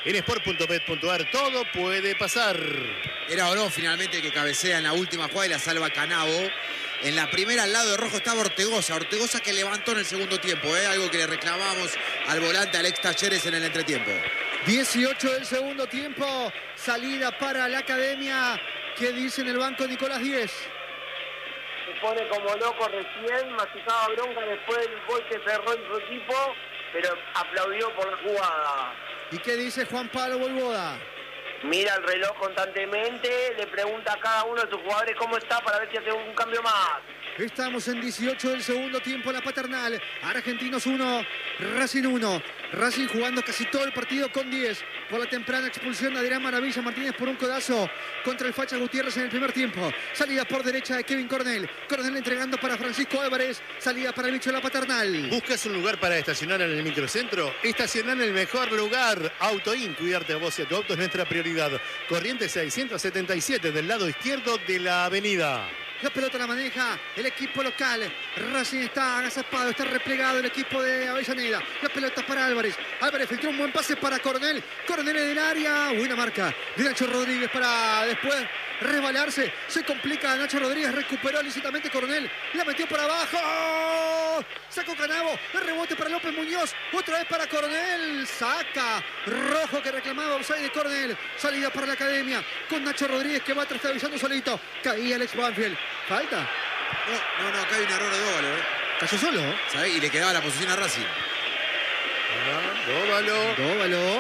en sport.bet.ar. Todo puede pasar. Era Oro finalmente el que cabecea en la última jugada y la salva Canavo. En la primera, al lado de rojo, estaba Ortegoza. Ortegoza que levantó en el segundo tiempo, algo que le reclamamos al volante Alex Talleres en el entretiempo. 18 del segundo tiempo. Salida para la Academia. ¿Qué dice en el banco Nicolás Díez? Se pone como loco recién, masticaba bronca después del gol que cerró en su equipo, pero aplaudió por la jugada. ¿Y qué dice Juan Pablo Voivoda? Mira el reloj constantemente, le pregunta a cada uno de sus jugadores cómo está para ver si hace un cambio más. Estamos en 18 del segundo tiempo en la Paternal. Argentinos 1, Racing 1. Racing jugando casi todo el partido con 10 por la temprana expulsión de Adrián Maravilla Martínez por un codazo contra el Facha Gutiérrez en el primer tiempo. Salida por derecha de Kevin Cornell. Cornell entregando para Francisco Álvarez. Salida para el bicho de la Paternal. ¿Buscas un lugar para estacionar en el microcentro? Estacionar en el mejor lugar. Autoin, cuidarte a vos y a tu auto es nuestra prioridad. Corriente 677 del lado izquierdo de la avenida. La pelota la maneja el equipo local. Racing está agazapado, está replegado el equipo de Avellaneda. La pelota para Álvarez. Álvarez filtró un buen pase para Coronel. Coronel en el área. Buena marca de Nacho Rodríguez para después resbalarse. Se complica Nacho Rodríguez. Recuperó lícitamente Coronel. La metió para abajo. Sacó Canavo. El rebote para López Muñoz. Otra vez para Coronel. Saca. Rojo que reclamaba offside de Coronel. Salida para la Academia. Con Nacho Rodríguez que va trastabillando solito. Caía Alex Banfield. ¿Falta? No, acá hay un error de Dóvalo. Cayó solo. ¿Sabés? Y le quedaba la posición a Racing. Dóvalo.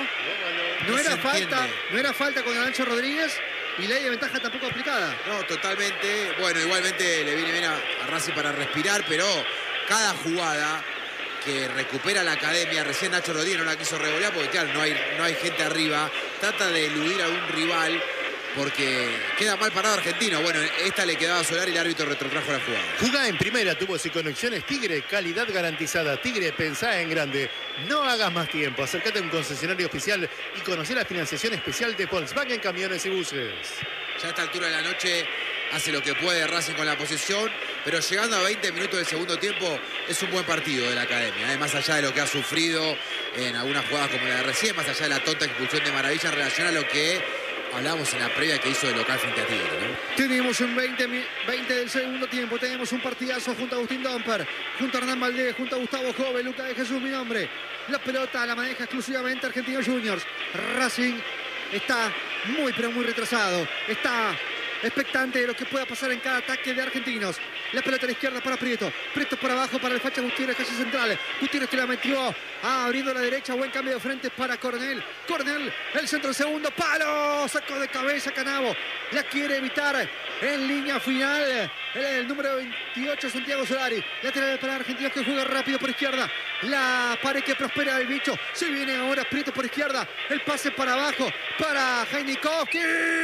No era falta con Nacho Rodríguez y ley de ventaja tampoco aplicada. No, totalmente. Bueno, igualmente le viene bien a Racing para respirar, pero cada jugada que recupera la Academia, recién Nacho Rodríguez no la quiso revolear porque claro, no hay gente arriba, trata de eludir a un rival porque queda mal parado Argentino. Bueno, esta le quedaba a Solari y el árbitro retrotrajo la jugada. Jugá en primera, tubos y conexiones Tigre, calidad garantizada. Tigre, pensá en grande. No hagas más tiempo, acércate a un concesionario oficial y conocé la financiación especial de Volkswagen Camiones y Buses. Ya a esta altura de la noche hace lo que puede Racing con la posesión, pero llegando a 20 minutos del segundo tiempo es un buen partido de la Academia, más allá de lo que ha sufrido en algunas jugadas como la de recién, más allá de la tonta expulsión de Maravilla en relación a lo que hablábamos en la previa que hizo de local frente a Tigre, ¿no? Tenemos en 20 del segundo tiempo, tenemos un partidazo junto a Agustín Domper, junto a Hernán Valdés, junto a Gustavo Jove, Luca de Jesús, mi nombre. La pelota la maneja exclusivamente Argentinos Juniors. Racing está muy pero muy retrasado, está expectante de lo que pueda pasar en cada ataque de Argentinos. La pelota a la izquierda para Prieto. Prieto por abajo para el Facha Gutiérrez, casi central. Gutiérrez que la metió abriendo a la derecha. Buen cambio de frente para Coronel. Coronel, el centro, el segundo palo. Sacó de cabeza Canavo. La quiere evitar en línea final. El número 28, Santiago Solari. Lateral para Argentinos que juega rápido por izquierda. La pared que prospera el bicho. Se viene ahora Prieto por izquierda. El pase para abajo para Heinikowski.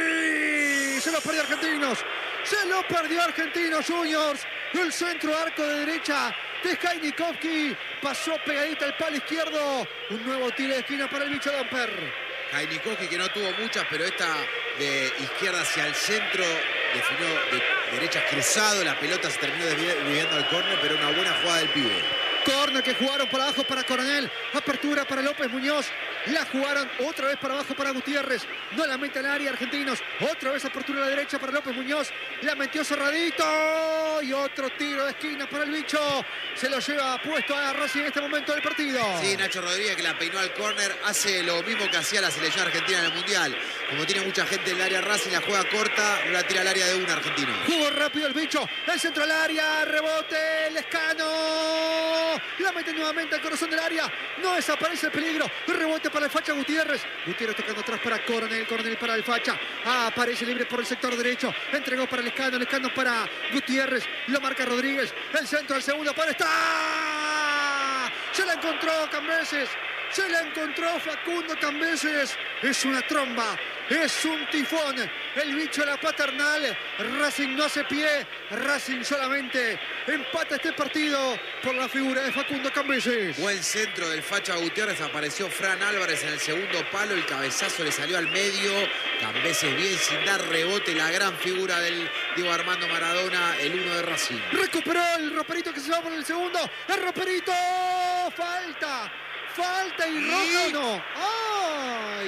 Se lo perdió Argentinos. Se lo perdió Argentinos Juniors. El centro arco de derecha de Heinikowski. Pasó pegadita al palo izquierdo. Un nuevo tiro de esquina para el bicho Domper. Heinikowski que no tuvo muchas, pero esta de izquierda hacia el centro definió de derecha cruzado. La pelota se terminó desviando al córner, pero una buena jugada del pibe. Corner que jugaron para abajo para Coronel. Apertura para López Muñoz. La jugaron otra vez para abajo para Gutiérrez. No la mete al área Argentinos. Otra vez apertura a la derecha para López Muñoz. La metió cerradito. Y otro tiro de esquina para el bicho. Se lo lleva puesto a Racing en este momento del partido. Sí, Nacho Rodríguez que la peinó al córner. Hace lo mismo que hacía la selección argentina en el Mundial. Como tiene mucha gente en el área Racing, la juega corta. No la tira al área de un argentino. Jugó rápido el bicho. El centro al área. Rebote. Lescano. La mete nuevamente al corazón del área. No desaparece el peligro. Rebote para el Facha Gutiérrez. Gutiérrez tocando atrás para Coronel. Coronel para el Facha. Aparece libre por el sector derecho. Entregó para Lescano. Lescano para Gutiérrez. Lo marca Rodríguez. El centro al segundo para ¡está! Se la encontró Cambeses. Se la encontró Facundo Cambeses. Es una tromba. Es un tifón. El bicho de la Paternal. Racing no hace pie. Racing solamente empata este partido por la figura de Facundo Cambeses. Buen centro del Facha Gutiérrez. Apareció Fran Álvarez en el segundo palo. El cabezazo le salió al medio. Cambeses bien sin dar rebote. La gran figura del Diego Armando Maradona. El 1 de Racing. Recuperó el roperito que se va por el segundo. El roperito. Falta y roja o no. ¡Ah!